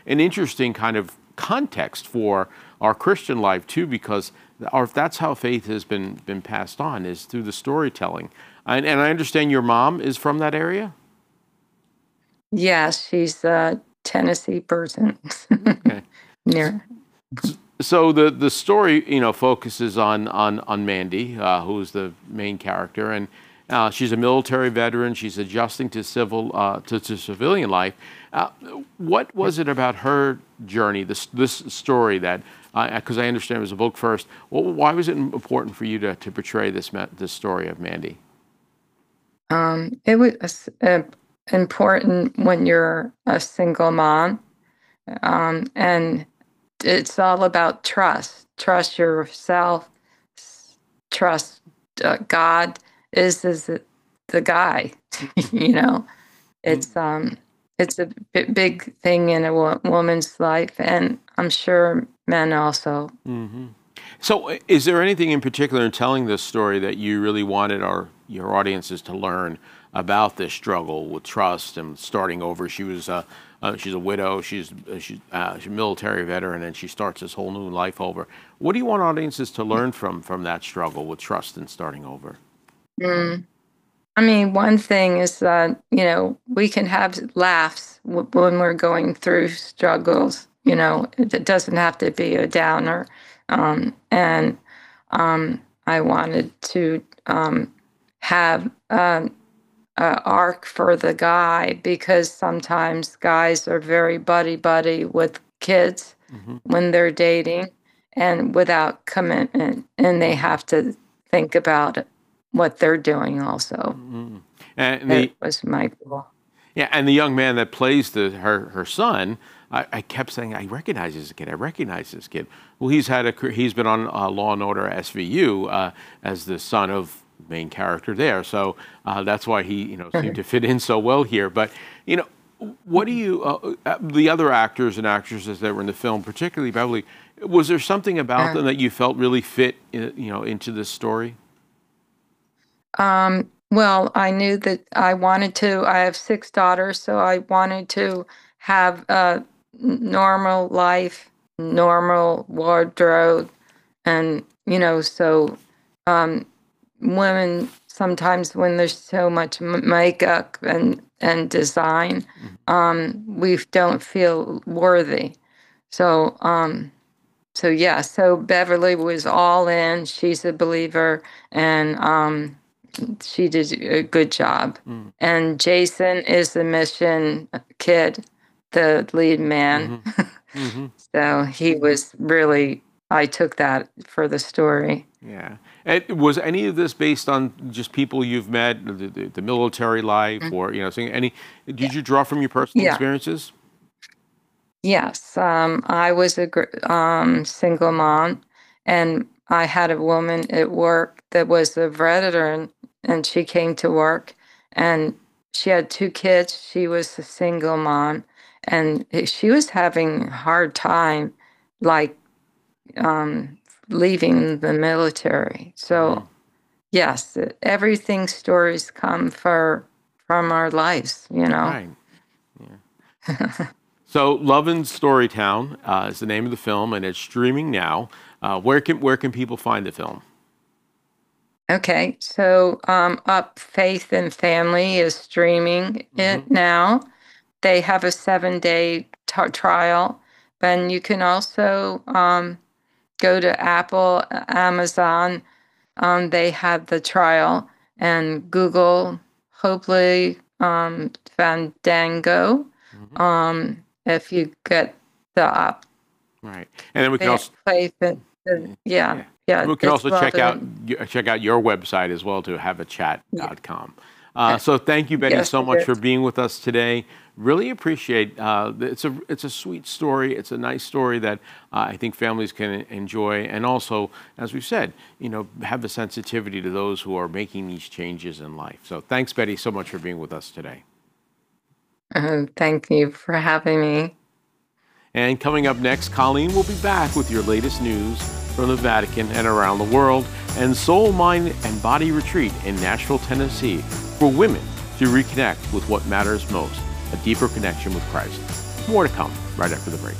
an interesting kind of context for our Christian life too, because that's how faith has been passed on, is through the storytelling. And I understand your mom is from that area? Yes, she's a Tennessee person. Okay. Near. So the story, focuses on Mandy, who's the main character, and she's a military veteran. She's adjusting to civilian life. What was it about her journey, this story that, because I understand it was a book first, why was it important for you to portray this story of Mandy? It was important when you're a single mom, and it's all about trust. Trust yourself. Trust God is the guy. It's a big thing in a woman's life, and I'm sure men also. Mm-hmm. So, is there anything in particular in telling this story that you really wanted your audiences to learn about this struggle with trust and starting over? She's a widow. She's a military veteran, and she starts this whole new life over. What do you want audiences to learn from that struggle with trust and starting over? I mean, one thing is that we can have laughs when we're going through struggles. It doesn't have to be a downer. And I wanted to have an arc for the guy, because sometimes guys are very buddy with kids when they're dating and without commitment, and they have to think about what they're doing also. Mm-hmm. And that was my goal. Yeah, and the young man that plays her son, I kept saying, I recognize this kid. I recognize this kid. Well, he's been on Law and Order SVU as the son of the main character there. So that's why he seemed to fit in so well here. But what do you the other actors and actresses that were in the film, particularly Beverly, was there something about them that you felt really fit into this story? Well, I knew that I wanted to. I have 6 daughters, so I wanted to have a normal life, normal wardrobe, and so women sometimes, when there's so much makeup and design, we don't feel worthy. So so Beverly was all in. She's a believer, and she did a good job. And Jason is the mission kid, the lead man. So he was really, I took that for the story. Yeah. And was any of this based on just people you've met, the military life, or did you draw from your personal experiences? Yes. I was a single mom, and I had a woman at work that was a veteran, and she came to work, and she had 2 kids. She was a single mom, and she was having a hard time, like leaving the military. So yes, everything stories come from our lives, Right. Yeah. So, Lovin' Storytown is the name of the film, and it's streaming now. Where can people find the film? Okay, so Up Faith and Family is streaming it now. They have a 7-day trial. Then you can also go to Apple, Amazon. They have the trial, and Google, hopefully Fandango. If you get the app. Right, and then we can also Faith and yeah. We can also check out your website as well, to haveachat.com. So thank you, Betty, so much for being with us today. Really appreciate it's a sweet story. It's a nice story that I think families can enjoy, and also, as we've said, have the sensitivity to those who are making these changes in life. So thanks, Betty, so much for being with us today. Thank you for having me. And coming up next, Colleen will be back with your latest news from the Vatican and around the world, and Soul, Mind, and Body Retreat in Nashville, Tennessee, for women to reconnect with what matters most, a deeper connection with Christ. More to come right after the break.